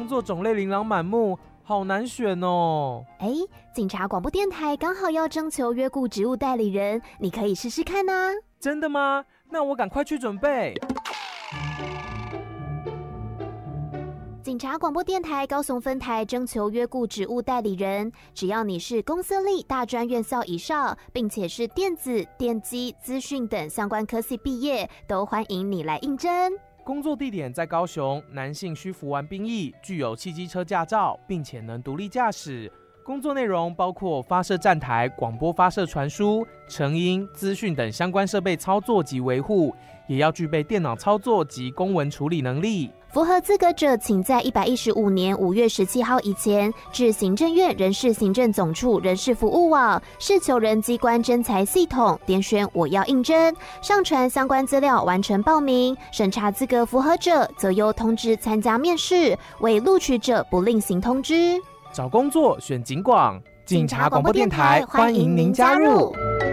作种类琳琅满目，好难选哦。 警察广播电台刚好要征求约雇职务代理人，你可以试试看啊。 真的吗？那我赶快去准备。 警察广播电台高雄分台征求约雇职务代理人，只要你是公私立大专院校以上，并且是电子、电机、资讯等相关科系毕业，都欢迎你来应征。 工作地点在高雄，男性需服完兵役，具有汽机车驾照，并且能独立驾驶。工作内容包括发射站台、广播发射传输、成音、资讯等相关设备操作及维护，也要具备电脑操作及公文处理能力。 符合资格者，请在115年5月17号以前至行政院人事行政总处人事服务网事求人机关征才系统点选我要应征，上传相关资料完成报名，审查资格符合者则由通知参加面试，未录取者不另行通知。 找工作选警广，警察广播电台欢迎您加入。